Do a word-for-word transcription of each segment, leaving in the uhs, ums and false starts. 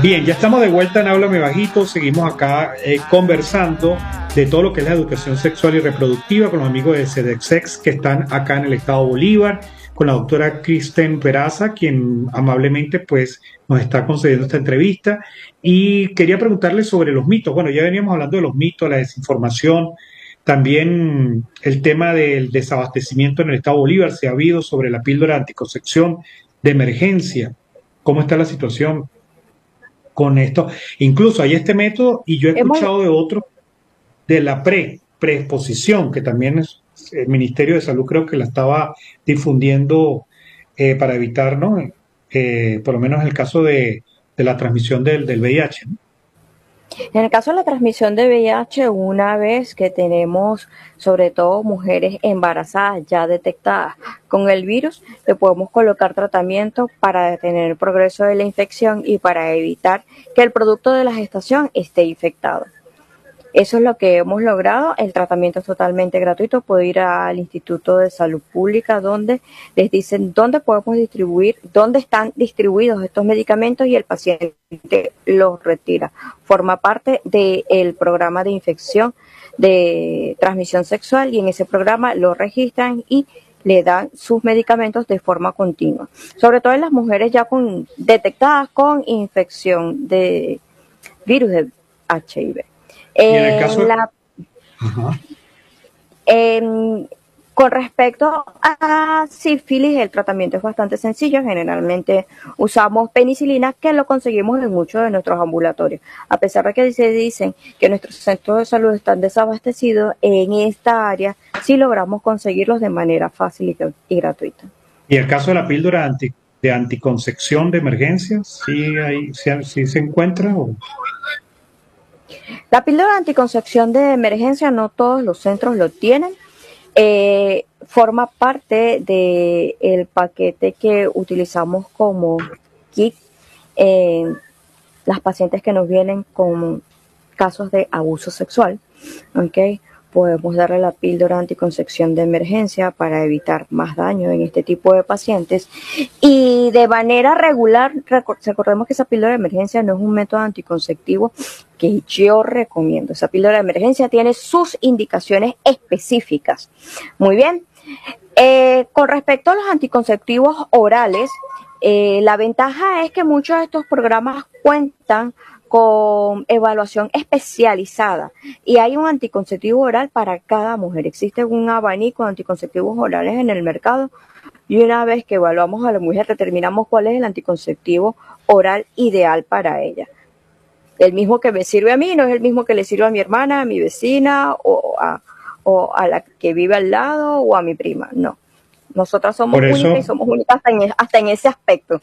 Bien, ya estamos de vuelta en Háblame Bajito, seguimos acá eh, conversando de todo lo que es la educación sexual y reproductiva con los amigos de SEDEXEX que están acá en el estado Bolívar, con la doctora Kristen Peraza, quien amablemente pues nos está concediendo esta entrevista, y quería preguntarle sobre los mitos. Bueno, ya veníamos hablando de los mitos, la desinformación, también el tema del desabastecimiento en el estado Bolívar, se ha habido sobre la píldora de anticoncepción de emergencia. ¿Cómo está la situación con esto? Incluso hay este método y yo he Hemos, escuchado de otro, de la pre, preexposición, que también es, el Ministerio de Salud creo que la estaba difundiendo eh, para evitar, ¿no? Eh, por lo menos en el caso de, de la transmisión del, del V I H, ¿no? en el caso de la transmisión de V I H, una vez que tenemos sobre todo mujeres embarazadas ya detectadas con el virus, le podemos colocar tratamiento para detener el progreso de la infección y para evitar que el producto de la gestación esté infectado. Eso es lo que hemos logrado. El tratamiento es totalmente gratuito. Puede ir al Instituto de Salud Pública donde les dicen dónde podemos distribuir, dónde están distribuidos estos medicamentos y el paciente los retira. Forma parte del programa de infección de transmisión sexual y en ese programa lo registran y le dan sus medicamentos de forma continua. Sobre todo en las mujeres ya con, detectadas con infección de virus de H I V. Y en el caso En de... la, Ajá. en, con respecto a sífilis, el tratamiento es bastante sencillo. Generalmente usamos penicilina, que lo conseguimos en muchos de nuestros ambulatorios. A pesar de que se dicen que nuestros centros de salud están desabastecidos, en esta área sí logramos conseguirlos de manera fácil y, y gratuita. Y el caso de la píldora anti, de anticoncepción de emergencia, ¿sí, hay, sí, sí se encuentra? ¿O? La píldora de anticoncepción de emergencia no todos los centros lo tienen. Eh, forma parte del paquete que utilizamos como kit en eh, las pacientes que nos vienen con casos de abuso sexual. ¿Okay? Podemos darle la píldora anticoncepción de emergencia para evitar más daño en este tipo de pacientes. Y de manera regular, recordemos que esa píldora de emergencia no es un método anticonceptivo que yo recomiendo. Esa píldora de emergencia tiene sus indicaciones específicas. Muy bien. Eh, con respecto a los anticonceptivos orales, eh, la ventaja es que muchos de estos programas cuentan con evaluación especializada y hay un anticonceptivo oral para cada mujer. Existe un abanico de anticonceptivos orales en el mercado y una vez que evaluamos a la mujer determinamos cuál es el anticonceptivo oral ideal para ella. El mismo que me sirve a mí no es el mismo que le sirve a mi hermana, a mi vecina o a, o a la que vive al lado o a mi prima. No, nosotras somos Por eso, únicas y somos únicas hasta en, hasta en ese aspecto.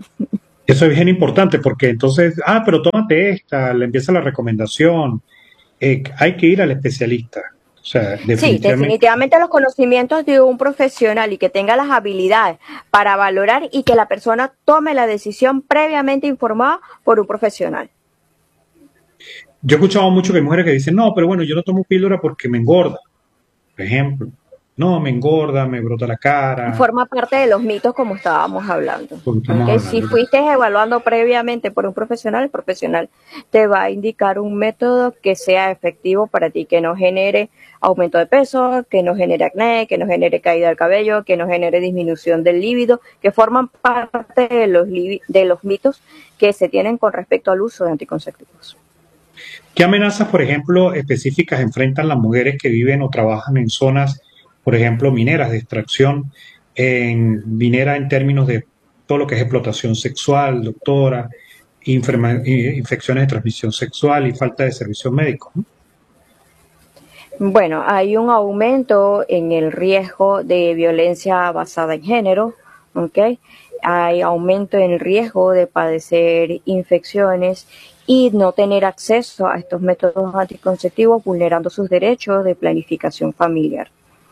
eso es bien importante porque entonces, ah, pero tómate esta, le empieza la recomendación, eh, hay que ir al especialista. O sea, Sí, definitivamente. definitivamente los conocimientos de un profesional y que tenga las habilidades para valorar y que la persona tome la decisión previamente informada por un profesional. Yo he escuchado mucho que hay mujeres que dicen, no, pero bueno, yo no tomo píldora porque me engorda, por ejemplo. No, me engorda, me brota la cara, Forma parte de los mitos como estábamos hablando. porque estamos ¿Okay? Si hablando. fuiste evaluando previamente por un profesional, el profesional te va a indicar un método que sea efectivo para ti, que no genere aumento de peso, que no genere acné, que no genere caída del cabello, que no genere disminución del líbido, que forman parte de los, de los mitos que se tienen con respecto al uso de anticonceptivos. ¿Qué amenazas, por ejemplo, específicas enfrentan las mujeres que viven o trabajan en zonas, por ejemplo, mineras de extracción, en minera en términos de todo lo que es explotación sexual, doctora, inferma, infecciones de transmisión sexual y falta de servicios médicos, ¿no? Bueno, hay un aumento en el riesgo de violencia basada en género, ¿ok? Hay aumento en el riesgo de padecer infecciones y no tener acceso a estos métodos anticonceptivos, vulnerando sus derechos de planificación familiar.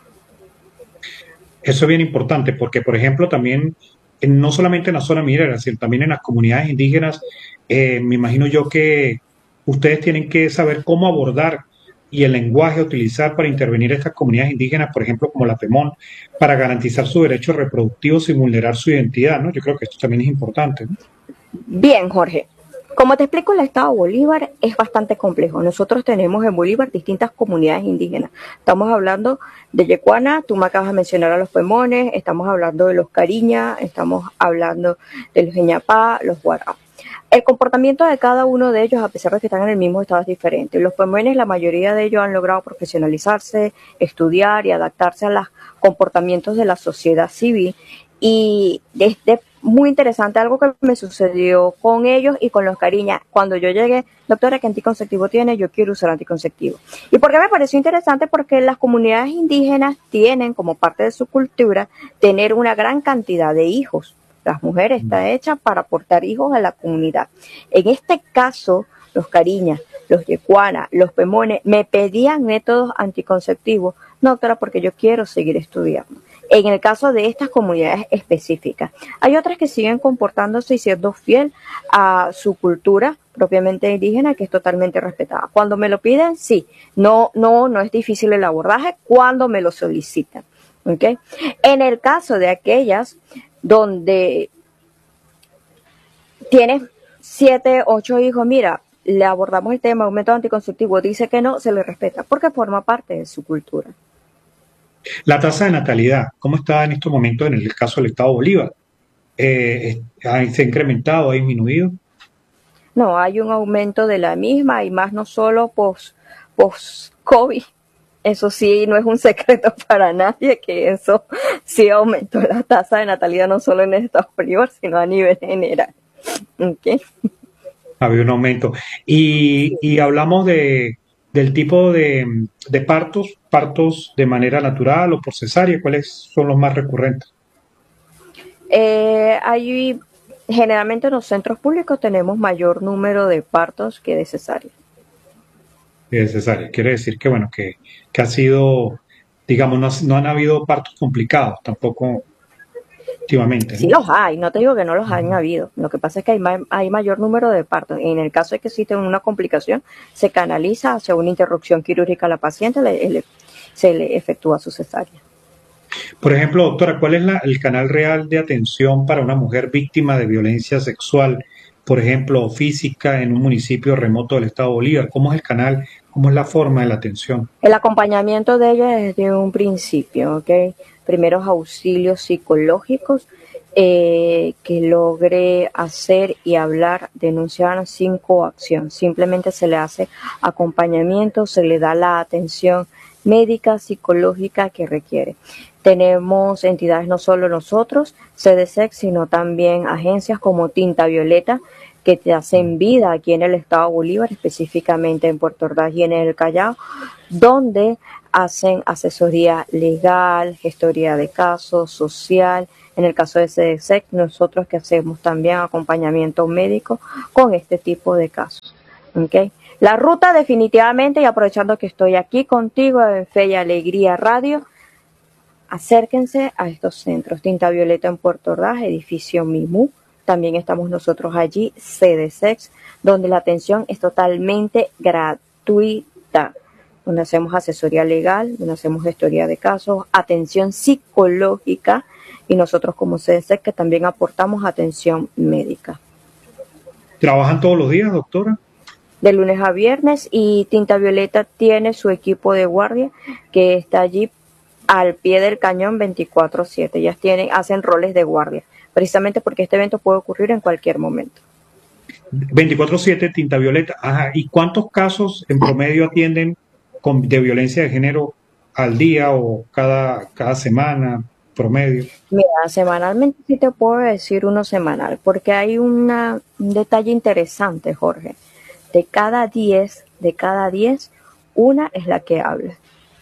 Eso es bien importante porque, por ejemplo, también, no solamente en la zona minera, sino también en las comunidades indígenas, eh, me imagino yo que ustedes tienen que saber cómo abordar y el lenguaje a utilizar para intervenir a estas comunidades indígenas, por ejemplo, como la Pemón, para garantizar sus derechos reproductivos sin vulnerar su identidad, ¿no? Yo creo que esto también es importante, ¿no? Bien, Jorge. Como te explico, el estado Bolívar es bastante complejo. Nosotros tenemos en Bolívar distintas comunidades indígenas. Estamos hablando de Yecuana, tú me acabas de mencionar a los Pemones, estamos hablando de los Cariña, estamos hablando de los Jeñapá, los Guará. El comportamiento de cada uno de ellos, a pesar de que están en el mismo estado, es diferente. Los Pemones, la mayoría de ellos han logrado profesionalizarse, estudiar y adaptarse a los comportamientos de la sociedad civil. Y desde muy interesante algo que me sucedió con ellos y con los Cariñas. Cuando yo llegué, doctora, ¿qué anticonceptivo tiene? Yo quiero usar anticonceptivo. ¿Y por qué me pareció interesante? Porque las comunidades indígenas tienen como parte de su cultura tener una gran cantidad de hijos. Las mujeres están hechas para aportar hijos a la comunidad. En este caso, los Cariñas, los Yecuana, los Pemones, me pedían métodos anticonceptivos. No, doctora, porque yo quiero seguir estudiando. En el caso de estas comunidades específicas. Hay otras que siguen comportándose y siendo fiel a su cultura propiamente indígena, que es totalmente respetada. Cuando me lo piden, sí. No, no, no es difícil el abordaje cuando me lo solicitan. ¿Okay? En el caso de aquellas donde tienes siete, ocho hijos, mira, le abordamos el tema, un método anticonceptivo, dice que no, se le respeta, porque forma parte de su cultura. La tasa de natalidad, ¿cómo está en estos momentos en el caso del Estado Bolívar? Eh, ¿Se ha incrementado, ha disminuido? No, hay un aumento de la misma y más no solo post, post-COVID. Eso sí, no es un secreto para nadie que eso sí aumentó la tasa de natalidad no solo en el Estado Bolívar, sino a nivel general. ¿Okay? Había un aumento. Y, y hablamos de, del tipo de, de partos, partos de manera natural o por cesárea, ¿cuáles son los más recurrentes? Eh, hay, generalmente en los centros públicos tenemos mayor número de partos que de cesárea. De cesárea. Quiere decir que, bueno, que, que ha sido, digamos, no, no han habido partos complicados tampoco últimamente, Sí ¿no? los hay, no te digo que no los hayan habido. Lo que pasa es que hay, ma hay mayor número de partos. En el caso de que existe una complicación, se canaliza hacia una interrupción quirúrgica a la paciente, le, le, se le efectúa su cesárea. Por ejemplo, doctora, ¿cuál es la, el canal real de atención para una mujer víctima de violencia sexual, por ejemplo, física, en un municipio remoto del estado Bolívar? ¿Cómo es el canal? ¿Cómo es la forma de la atención? El acompañamiento de ella desde un principio, ¿ok? Primeros auxilios psicológicos, eh, que logre hacer y hablar, denunciar sin coacción. Simplemente se le hace acompañamiento, se le da la atención médica, psicológica que requiere. Tenemos entidades, no solo nosotros, C D C, sino también agencias como Tinta Violeta, que te hacen vida aquí en el estado Bolívar, específicamente en Puerto Ordaz y en el Callao, donde hacen asesoría legal, gestoría de casos, social. En el caso de C D C, nosotros que hacemos también acompañamiento médico con este tipo de casos. ¿Okay? La ruta definitivamente, y aprovechando que estoy aquí contigo en Fe y Alegría Radio, acérquense a estos centros. Tinta Violeta en Puerto Ordaz, edificio Mimú. También estamos nosotros allí, C D C, donde la atención es totalmente gratuita, donde hacemos asesoría legal, donde hacemos gestoría de casos, atención psicológica y nosotros como C D C que también aportamos atención médica. ¿Trabajan todos los días, doctora? De lunes a viernes, y Tinta Violeta tiene su equipo de guardia que está allí al pie del cañón veinticuatro siete. Ellas tienen, hacen roles de guardia, precisamente porque este evento puede ocurrir en cualquier momento. veinticuatro siete, Tinta Violeta. Ajá. ¿Y cuántos casos en promedio atienden con, de violencia de género al día o cada, cada semana promedio? Mira, semanalmente sí te puedo decir uno semanal, porque hay una, un detalle interesante, Jorge. De cada diez, de cada diez, una es la que habla.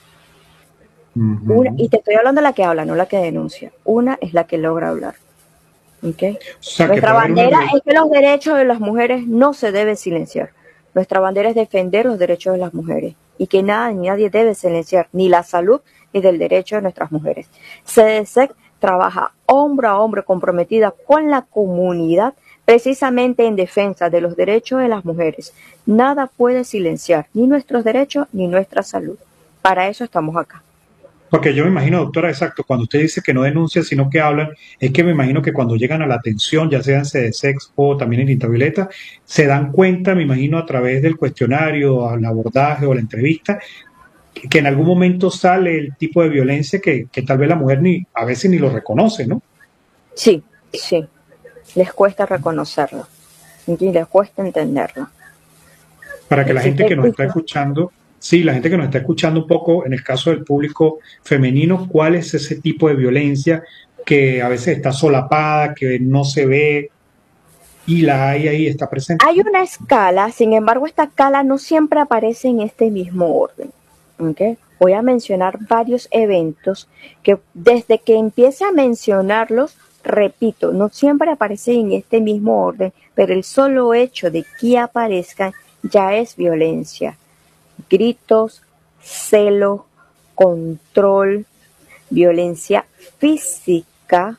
Uh-huh. Una, y te estoy hablando de la que habla, no la que denuncia. Una es la que logra hablar. ¿Okay? O sea, nuestra bandera una... es que los derechos de las mujeres no se deben silenciar. Nuestra bandera es defender los derechos de las mujeres y que nada ni nadie debe silenciar ni la salud ni del derecho de nuestras mujeres. C D C trabaja hombro a hombro comprometida con la comunidad precisamente en defensa de los derechos de las mujeres. Nada puede silenciar ni nuestros derechos ni nuestra salud. Para eso estamos acá. Porque yo me imagino, doctora, exacto, cuando usted dice que no denuncian, sino que hablan, es que me imagino que cuando llegan a la atención, ya sea en Sedesex o también en Intravioleta, se dan cuenta, me imagino, a través del cuestionario, al abordaje o la entrevista, que, que en algún momento sale el tipo de violencia que, que tal vez la mujer ni a veces ni lo reconoce, ¿no? Sí, sí, les cuesta reconocerlo y les cuesta entenderlo. Para que la gente Existe, que nos está escuchando, sí, la gente que nos está escuchando un poco, en el caso del público femenino, ¿cuál es ese tipo de violencia que a veces está solapada, que no se ve y la hay ahí, está presente? hay una escala, sin embargo, esta escala no siempre aparece en este mismo orden. ¿Okay? Voy a mencionar varios eventos que desde que empiece a mencionarlos, repito, no siempre aparecen en este mismo orden, pero el solo hecho de que aparezcan ya es violencia. Gritos, celo, control, violencia física,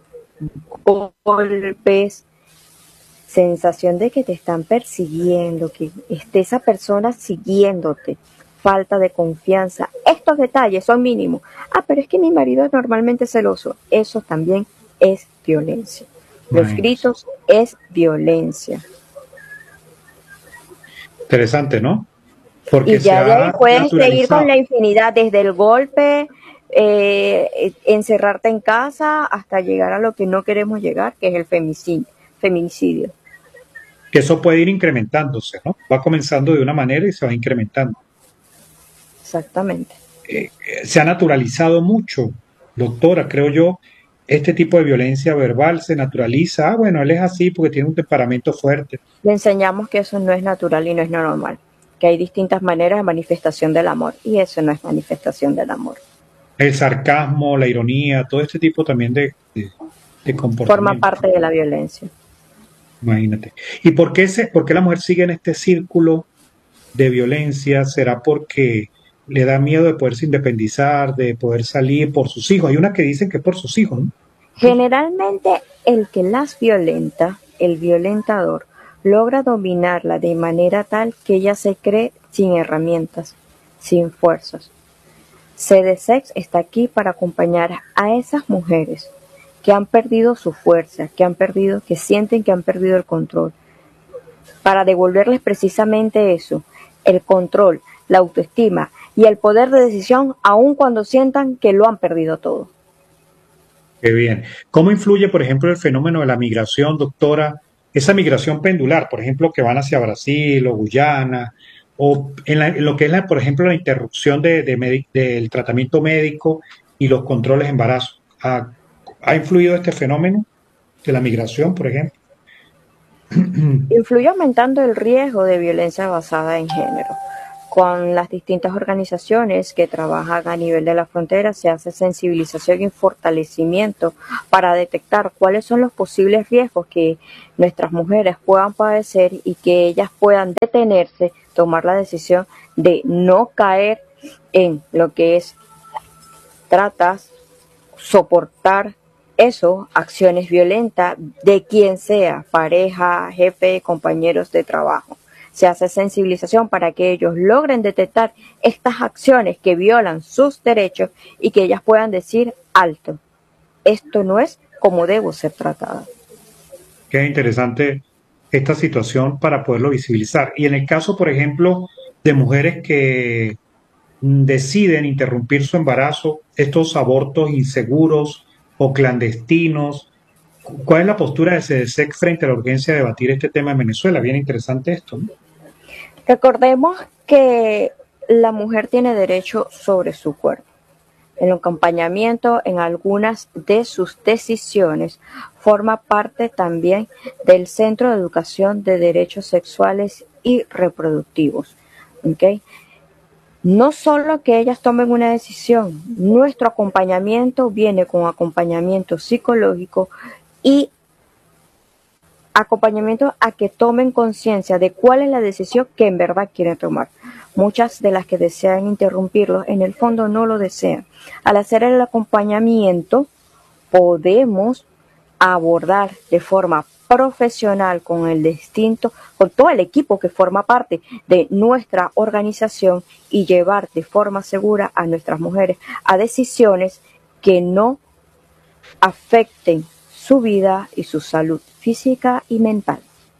golpes, sensación de que te están persiguiendo, que esté esa persona siguiéndote, falta de confianza. Estos detalles son mínimos. Ah, pero es que mi marido es normalmente celoso. Eso también es violencia. Los Imagínate. gritos es violencia. Interesante, ¿no? Y Porque se ya de ahí ha puedes seguir con naturalizado. la infinidad, desde el golpe, eh, encerrarte en casa, hasta llegar a lo que no queremos llegar, que es el femicidio. feminicidio. Que eso puede ir incrementándose, ¿no? Va comenzando de una manera y se va incrementando. Exactamente. Eh, eh, se ha naturalizado mucho, doctora, creo yo, este tipo de violencia verbal se naturaliza. Ah, bueno, él es así porque tiene un temperamento fuerte. Le enseñamos que eso no es natural y no es normal, que hay distintas maneras de manifestación del amor y eso no es manifestación del amor. El sarcasmo, la ironía, todo este tipo también de, de, de Forma comportamiento. parte de la violencia. Imagínate. ¿Y por qué, se, por qué la mujer sigue en este círculo de violencia? ¿Será porque le da miedo de poderse independizar, de poder salir por sus hijos? Hay unas que dicen que es por sus hijos, ¿no? Generalmente el que las violenta, el violentador, logra dominarla de manera tal que ella se cree sin herramientas, sin fuerzas. Sedesex está aquí para acompañar a esas mujeres que han perdido su fuerza, que han perdido, que sienten que han perdido el control, para devolverles precisamente eso, el control, la autoestima y el poder de decisión, aun cuando sientan que lo han perdido todo. Qué bien. ¿Cómo influye, por ejemplo, el fenómeno de la migración, doctora? Esa migración pendular, por ejemplo, que van hacia Brasil o Guyana, o en, la- en lo que es, la, por ejemplo, la interrupción de, de medi- del tratamiento médico y los controles de embarazo. ¿Ha, ha influido este fenómeno de la migración, por ejemplo? Influye aumentando el riesgo de violencia basada en género. Con las distintas organizaciones que trabajan a nivel de la frontera se hace sensibilización y fortalecimiento para detectar cuáles son los posibles riesgos que nuestras mujeres puedan padecer y que ellas puedan detenerse, tomar la decisión de no caer en lo que es tratas, soportar eso, acciones violentas de quien sea, pareja, jefe, compañeros de trabajo. Se hace sensibilización para que ellos logren detectar estas acciones que violan sus derechos y que ellas puedan decir alto. Esto no es como debo ser tratada. Qué interesante esta situación para poderlo visibilizar. Y en el caso, por ejemplo, de mujeres que mm, deciden interrumpir su embarazo, estos abortos inseguros o clandestinos, cu- ¿cuál es la postura de SEDESEC frente a la urgencia de debatir este tema en Venezuela? Bien interesante esto, ¿no? Recordemos que la mujer tiene derecho sobre su cuerpo. El acompañamiento en algunas de sus decisiones forma parte también del Centro de Educación de Derechos Sexuales y Reproductivos. ¿Okay? No solo que ellas tomen una decisión, nuestro acompañamiento viene con acompañamiento psicológico y acompañamiento a que tomen conciencia de cuál es la decisión que en verdad quieren tomar. Muchas de las que desean interrumpirlo, en el fondo no lo desean. Al hacer el acompañamiento, podemos abordar de forma profesional con el distinto, con todo el equipo que forma parte de nuestra organización y llevar de forma segura a nuestras mujeres a decisiones que no afecten su vida y su salud física y mental.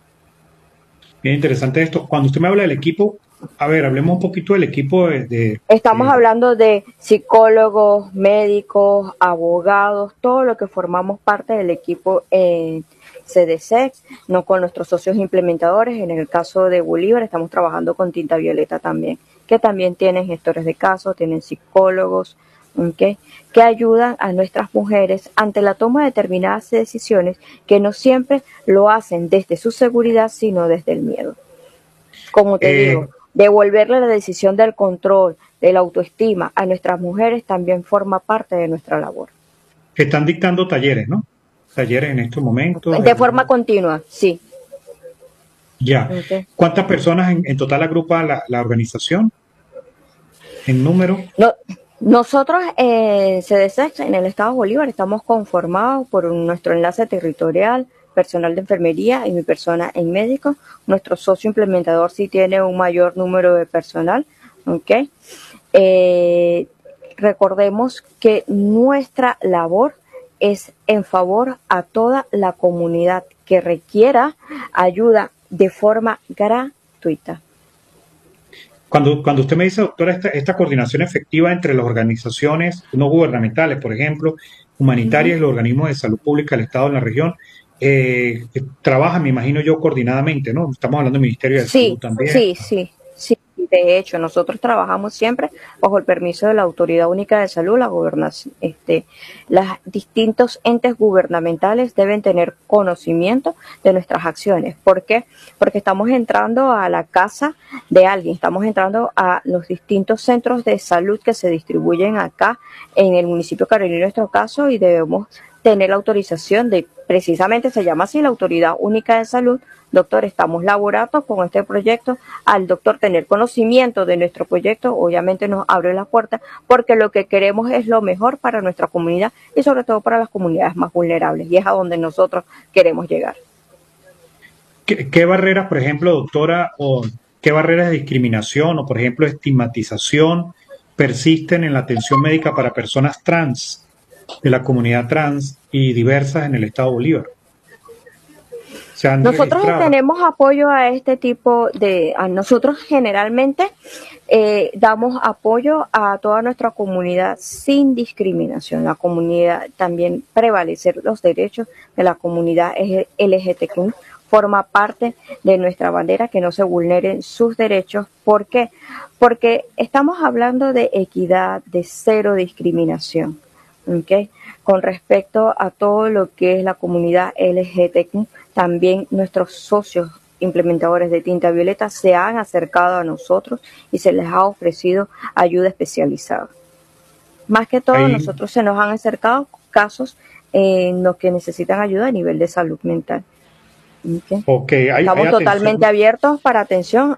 Bien interesante esto. Cuando usted me habla del equipo, a ver, hablemos un poquito del equipo de... de- Estamos de- hablando de psicólogos, médicos, abogados, todo lo que formamos parte del equipo en C D S E X, no con nuestros socios implementadores. En el caso de Bolívar estamos trabajando con Tinta Violeta también, que también tienen gestores de casos, tienen psicólogos, ¿ok?, que ayudan a nuestras mujeres ante la toma de determinadas decisiones que no siempre lo hacen desde su seguridad, sino desde el miedo. Como te eh, digo, devolverle la decisión del control, de la autoestima a nuestras mujeres también forma parte de nuestra labor. están dictando talleres, ¿no? Talleres en estos momentos. De eh, forma continua, sí. ya. ¿Ok? ¿Cuántas personas en, en total agrupa la, la organización en número? No, nosotros en C D S E X, en el Estado Bolívar, estamos conformados por un- nuestro enlace territorial, personal de enfermería y mi persona en médico. Nuestro socio implementador sí tiene un mayor número de personal, ¿ok? Eh, recordemos que nuestra labor es en favor a toda la comunidad que requiera ayuda de forma gratuita. Cuando, cuando usted me dice, doctora, esta, esta coordinación efectiva entre las organizaciones no gubernamentales, por ejemplo, humanitarias y los organismos de salud pública del Estado en la región, eh, que trabajan, me imagino yo, coordinadamente, ¿no? Estamos hablando del Ministerio de Salud Sí, también. sí, sí, sí. De hecho, nosotros trabajamos siempre bajo el permiso de la Autoridad Única de Salud, la gobernación. Este, los distintos entes gubernamentales deben tener conocimiento de nuestras acciones. ¿Por qué? Porque estamos entrando a la casa de alguien, estamos entrando a los distintos centros de salud que se distribuyen acá en el municipio Carolina, en nuestro caso, y debemos tener la autorización de, precisamente se llama así, la Autoridad Única de Salud. Doctor, estamos laborando con este proyecto. Al doctor tener conocimiento de nuestro proyecto, obviamente nos abre la puerta, porque lo que queremos es lo mejor para nuestra comunidad y sobre todo para las comunidades más vulnerables, y es a donde nosotros queremos llegar. ¿Qué, qué barreras, por ejemplo, doctora, o qué barreras de discriminación o, por ejemplo, estigmatización persisten en la atención médica para personas trans, de la comunidad trans y diversas en el Estado Bolívar? Se han Nosotros registrado. tenemos apoyo a este tipo de, a nosotros generalmente eh, damos apoyo a toda nuestra comunidad sin discriminación. La comunidad, también prevalecer los derechos de la comunidad L G T Q forma parte de nuestra bandera, que no se vulneren sus derechos. ¿Por qué? Porque estamos hablando de equidad, de cero discriminación, ¿ok? Con respecto a todo lo que es la comunidad L G T Q, también nuestros socios implementadores de Tinta Violeta se han acercado a nosotros y se les ha ofrecido ayuda especializada. Más que todo, Ahí, nosotros se nos han acercado casos en los que necesitan ayuda a nivel de salud mental. ¿Ok? ok, hay, hay Estamos totalmente atención. abiertos para atención